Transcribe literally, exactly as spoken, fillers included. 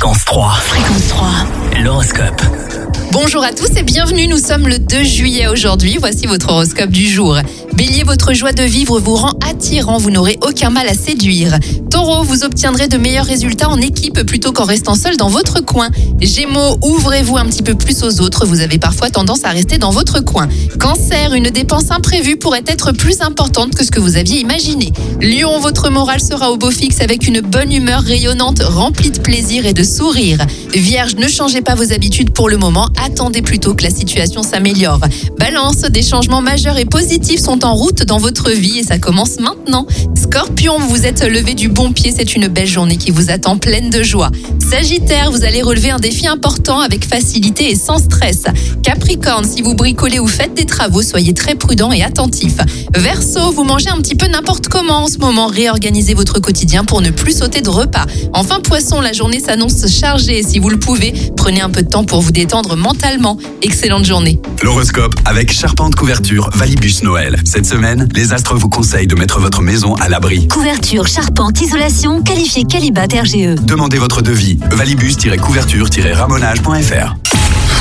Fréquence trois. Fréquence trois. L'horoscope. Bonjour à tous et bienvenue, nous sommes le deux juillet aujourd'hui, voici votre horoscope du jour. Bélier, votre joie de vivre vous rend attirant, vous n'aurez aucun mal à séduire. Taureau, vous obtiendrez de meilleurs résultats en équipe plutôt qu'en restant seul dans votre coin. Gémeaux, ouvrez-vous un petit peu plus aux autres, vous avez parfois tendance à rester dans votre coin. Cancer, une dépense imprévue pourrait être plus importante que ce que vous aviez imaginé. Lion, votre morale sera au beau fixe avec une bonne humeur rayonnante, remplie de plaisir et de sourire. Vierge, ne changez pas vos habitudes pour le moment, attendez plutôt que la situation s'améliore. Balance, des changements majeurs et positifs sont en route dans votre vie et ça commence maintenant. Scorpion, vous vous êtes levé du bon pied, c'est une belle journée qui vous attend pleine de joie. Sagittaire, vous allez relever un défi important avec facilité et sans stress. Capricorne, si vous bricolez ou faites des travaux, soyez très prudent et attentif. Verseau, vous mangez un petit peu n'importe comment en ce moment, réorganisez votre quotidien pour ne plus sauter de repas. Enfin Poisson, la journée s'annonce chargée, si vous le pouvez, prenez un peu de temps pour vous détendre mentalement. Excellente journée. L'horoscope avec Charpente Couverture Valibus Noël. Cette semaine, les astres vous conseillent de mettre votre maison à l'abri. Couverture, charpente, isolation, qualifié Qualibat R G E. Demandez votre devis valibus-couverture-ramonage point f r.